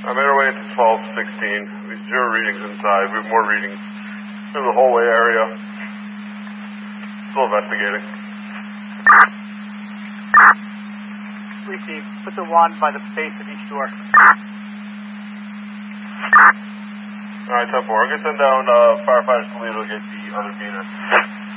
I made our way into 1216. We have 0 readings inside. We have more readings in the hallway area. Still investigating. Police team, put the wand by the base of each door. Alright, 10-4. I'm going to send down firefighters to Toledo to get the other meter.